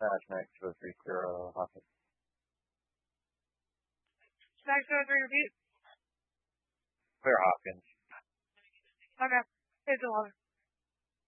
Max 030 Hopkins. Max 03, repeat. Clear Hopkins. Okay. It's 11.